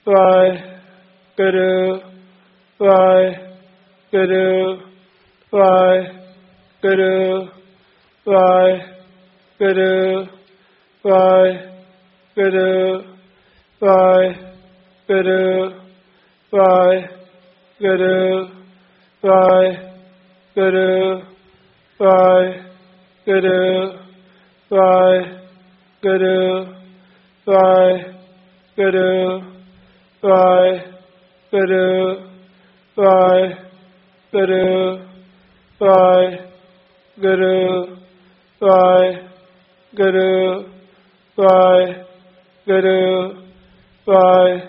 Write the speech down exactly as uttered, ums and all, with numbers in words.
Waheguru, Waheguru, Waheguru, Waheguru, Waheguru, Waheguru, Waheguru, Waheguru, Waheguru, Waheguru, Waheguru, Waheguru, Waheguru, Waheguru, Waheguru, Waheguru, Waheguru, Waheguru,